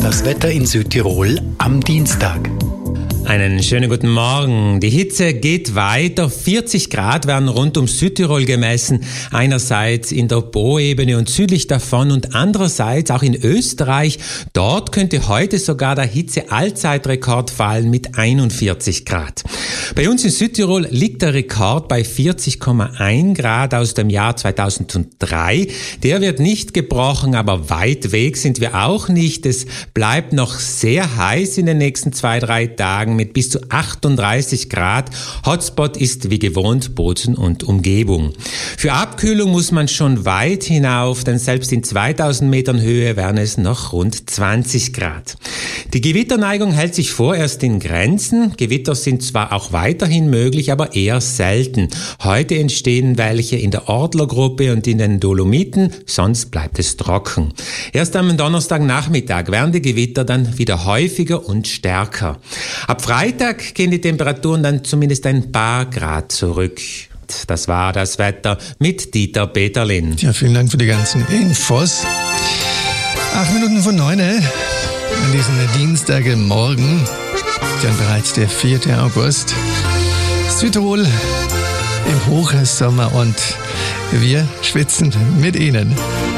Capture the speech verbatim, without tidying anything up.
Das Wetter in Südtirol am Dienstag. Einen schönen guten Morgen. Die Hitze geht weiter. vierzig Grad werden rund um Südtirol gemessen. Einerseits in der Poebene und südlich davon und andererseits auch in Österreich. Dort könnte heute sogar der Hitze-Allzeitrekord fallen mit einundvierzig Grad. Bei uns in Südtirol liegt der Rekord bei vierzig Komma eins Grad aus dem Jahr zweitausenddrei. Der wird nicht gebrochen, aber weit weg sind wir auch nicht. Es bleibt noch sehr heiß in den nächsten zwei, drei Tagen mit bis zu achtunddreißig Grad. Hotspot ist wie gewohnt Bozen und Umgebung. Für Abkühlung muss man schon weit hinauf, denn selbst in zweitausend Metern Höhe wären es noch rund zwanzig Grad. Die Gewitterneigung hält sich vorerst in Grenzen. Gewitter sind zwar auch weiterhin möglich, aber eher selten. Heute entstehen welche in der Ortlergruppe und in den Dolomiten, sonst bleibt es trocken. Erst am Donnerstagnachmittag werden die Gewitter dann wieder häufiger und stärker. Ab Freitag gehen die Temperaturen dann zumindest ein paar Grad zurück. Das war das Wetter mit Dieter Peterlin. Ja, vielen Dank für die ganzen Infos. Acht Minuten von neun, äh? An diesem Dienstagmorgen, dann bereits der vierte August. Südtirol im Hochsommer und wir schwitzen mit Ihnen.